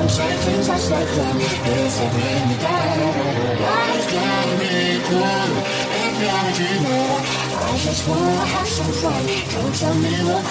Just like them, it's a bring me down. Life can be cool if you're a dreamer. I just wanna have some fun. Don't tell me what